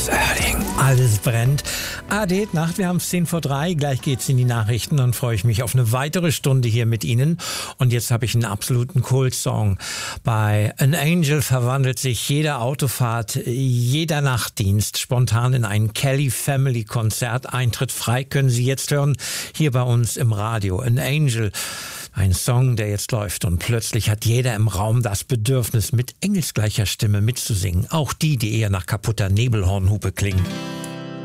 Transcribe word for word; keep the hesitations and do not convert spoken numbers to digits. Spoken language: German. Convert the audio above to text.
Otis Erding. Alles brennt. Ade, Nacht, wir haben es zehn vor drei. Gleich geht's in die Nachrichten. Dann freue ich mich auf eine weitere Stunde hier mit Ihnen. Und jetzt habe ich einen absoluten Kult-Song. Bei An Angel verwandelt sich jede Autofahrt, jeder Nachtdienst spontan in ein Kelly Family Konzert. Eintritt frei können Sie jetzt hören, hier bei uns im Radio. An Angel. Ein Song, der jetzt läuft, und plötzlich hat jeder im Raum das Bedürfnis, mit engelsgleicher Stimme mitzusingen. Auch die, die eher nach kaputter Nebelhornhupe klingen.